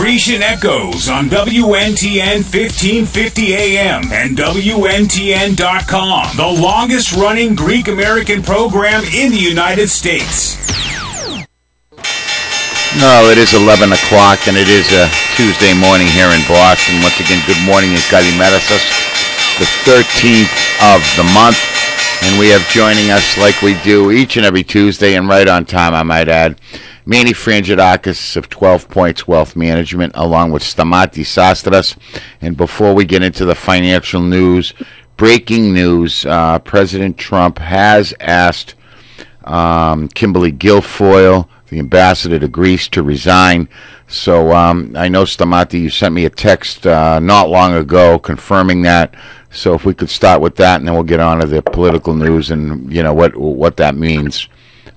Grecian Echoes on WNTN 1550 AM and WNTN.com, the longest running Greek American program in the United States. No, it is 11 o'clock, and it is a Tuesday morning here in Boston. Once again, good morning. It's Kalimera, the 13th of the month, and we have joining us like we do each and every Tuesday, and right on time, I might add, Manny Frangidakis of 12 Points Wealth Management, along with Stamatis Sastras. And before we get into the financial news, breaking news, President Trump has asked Kimberly Guilfoyle, the ambassador to Greece, to resign. So I know, Stamati, you sent me a text not long ago confirming that. So if we could start with that, and then we'll get on to the political news and, you know, what that means.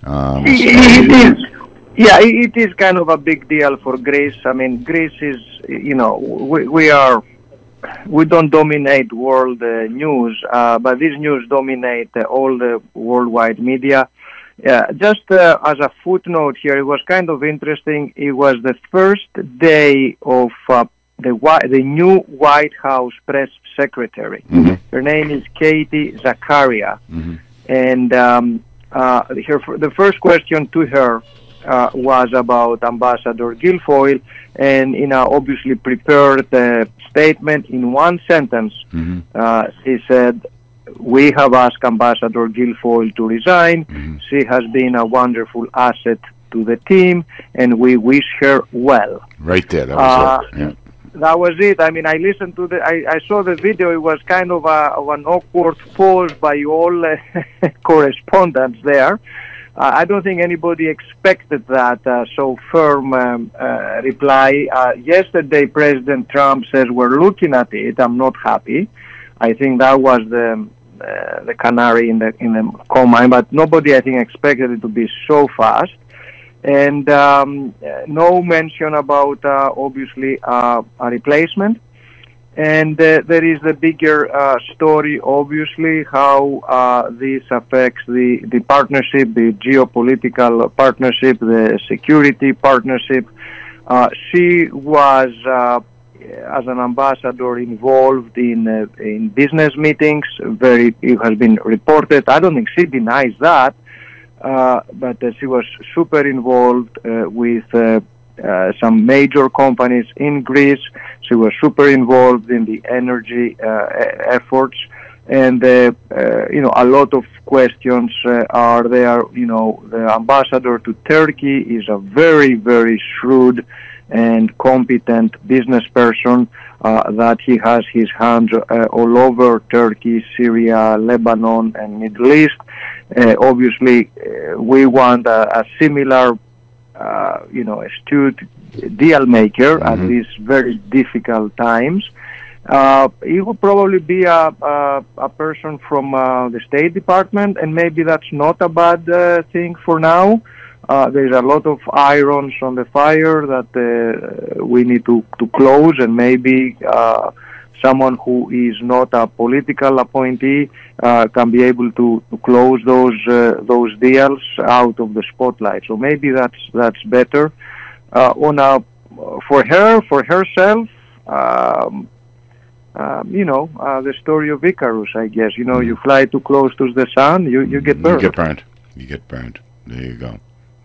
It is kind of a big deal for Greece. I mean, Greece is, you know, we don't dominate world news, but this news dominate all the worldwide media. Just as a footnote here, it was kind of interesting. It was the first day of the new White House press secretary. Mm-hmm. Her name is Katie Zakaria. Mm-hmm. And the first question to her was about Ambassador Guilfoyle, and in a obviously prepared statement in one sentence, mm-hmm. She said, "We have asked Ambassador Guilfoyle to resign. Mm-hmm. She has been a wonderful asset to the team, and we wish her well." Right there, that was it. Yeah. That was it. I mean, I listened to I saw the video. It was kind of an awkward pause by all correspondents there. I don't think anybody expected that so firm reply. Yesterday, President Trump says, "We're looking at it. I'm not happy." I think that was the canary in the coal mine, but nobody, I think, expected it to be so fast. And no mention about obviously a replacement. And there is the bigger story, obviously, how this affects the partnership, the geopolitical partnership, the security partnership. She was, as an ambassador, involved in business meetings. It has been reported. I don't think she denies that, but she was super involved with some major companies in Greece. She was super involved in the energy efforts, and a lot of questions are there. You know, the ambassador to Turkey is a very, very shrewd and competent business person, that he has his hands all over Turkey, Syria, Lebanon, and Middle East. Obviously, we want a similar astute deal maker mm-hmm. at these very difficult times. He will probably be a person from the State Department, and maybe that's not a bad thing for now. There's a lot of irons on the fire that we need to close, and maybe someone who is not a political appointee can be able to close those deals out of the spotlight. So maybe that's better. For herself, the story of Icarus, I guess. You know, you fly too close to the sun, you get burned. You get burned. There you go.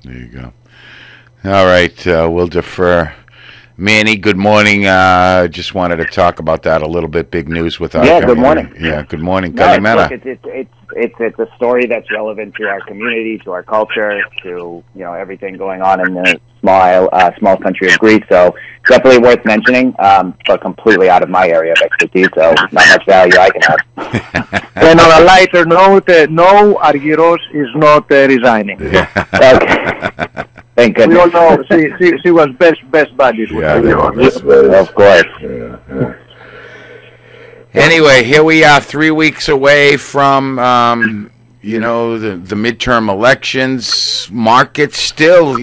All right, we'll defer. Manny, good morning. Just wanted to talk about that a little bit. Big news with our good morning. Yeah, good morning. No, it's a story that's relevant to our community, to our culture, to everything going on in the small country of Greece. So definitely worth mentioning, but completely out of my area of expertise. So not much value I can have. And on a lighter note, no, Argyros is not resigning. Yeah. Okay. Thank goodness. We all know she was best buddies with her. Of course. Yeah. Anyway, here we are 3 weeks away from, the midterm elections. Market still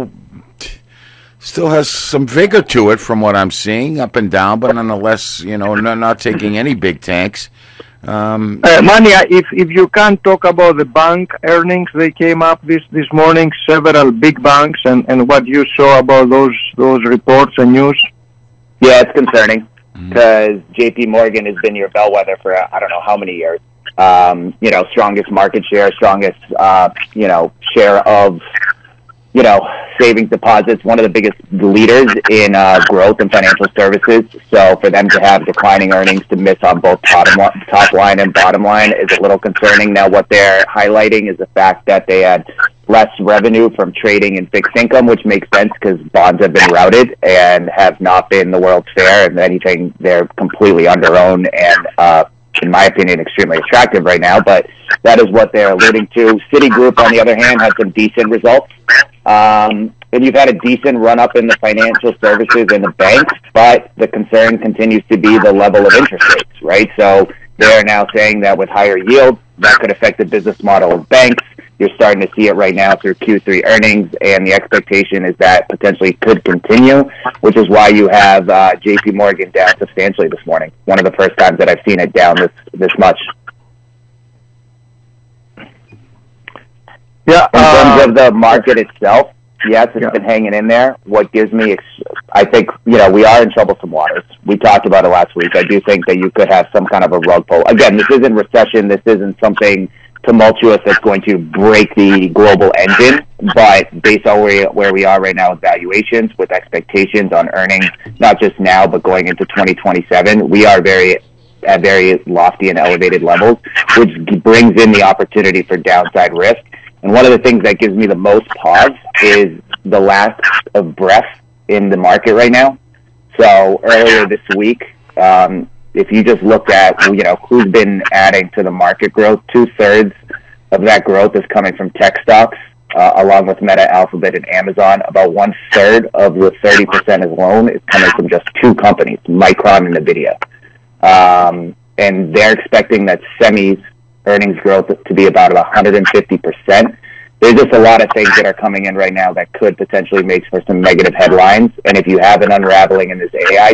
has some vigor to it from what I'm seeing, up and down, but nonetheless, not taking any big tanks. Manny, if you can't talk about the bank earnings, they came up this morning, several big banks, and what you saw about those reports and news. Yeah, it's concerning because JP Morgan has been your bellwether for I don't know how many years. Strongest market share, strongest share of savings deposits, one of the biggest leaders in growth in financial services. So for them to have declining earnings, to miss on both top line and bottom line is a little concerning. Now, what they're highlighting is the fact that they had less revenue from trading and fixed income, which makes sense because bonds have been routed and have not been the World's Fair. And anything, they're completely under-owned and, in my opinion, extremely attractive right now. But that is what they're alluding to. Citigroup, on the other hand, had some decent results. And you've had a decent run-up in the financial services and the banks, but the concern continues to be the level of interest rates, right? So they're now saying that with higher yields, that could affect the business model of banks. You're starting to see it right now through Q3 earnings, and the expectation is that potentially could continue, which is why you have JP Morgan down substantially this morning. One of the first times that I've seen it down this much. Yeah. In terms of the market itself, yes, it's been hanging in there. What gives me, I think, we are in troublesome waters. We talked about it last week. I do think that you could have some kind of a rug pull. Again, this isn't recession. This isn't something tumultuous that's going to break the global engine, but based on where we are right now with valuations, with expectations on earnings, not just now, but going into 2027, we are at very lofty and elevated levels, which brings in the opportunity for downside risk. And one of the things that gives me the most pause is the lack of breadth in the market right now. So earlier this week, if you just look at, who's been adding to the market growth, 2/3 of that growth is coming from tech stocks, along with Meta, Alphabet, and Amazon. About 1/3 of the 30% alone is coming from just two companies, Micron and NVIDIA. And they're expecting that semis earnings growth to be about 150%. There's just a lot of things that are coming in right now that could potentially make for some negative headlines. And if you have an unraveling in this AI